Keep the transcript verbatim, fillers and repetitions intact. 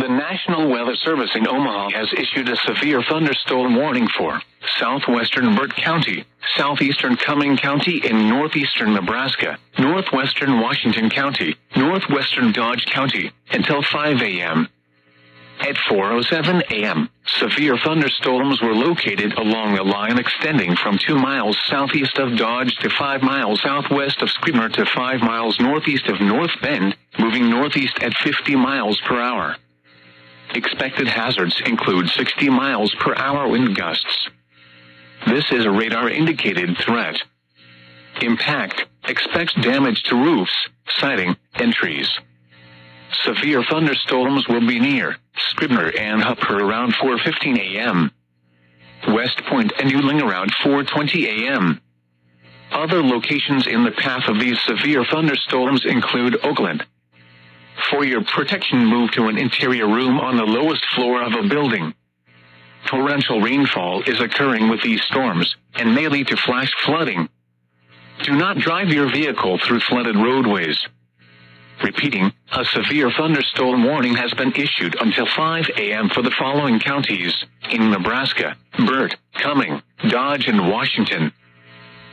The National Weather Service in Omaha has issued a severe thunderstorm warning for southwestern Burt County, southeastern Cumming County in northeastern Nebraska, northwestern Washington County, northwestern Dodge County, until five a m At four oh seven a m, severe thunderstorms were located along a line extending from two miles southeast of Dodge to five miles southwest of Scribner to five miles northeast of North Bend, moving northeast at fifty miles per hour. Expected hazards include sixty miles per hour wind gusts. This is a radar-indicated threat. Impact: expects damage to roofs, siding, and trees. Severe thunderstorms will be near Scribner and Hupper around four fifteen a m West Point and Yuling around four twenty a m Other locations in the path of these severe thunderstorms include Oakland. For your protection, move to an interior room on the lowest floor of a building. Torrential rainfall is occurring with these storms, and may lead to flash flooding. Do not drive your vehicle through flooded roadways. Repeating, a severe thunderstorm warning has been issued until five a m for the following counties in Nebraska: Burt, Cumming, Dodge, and Washington.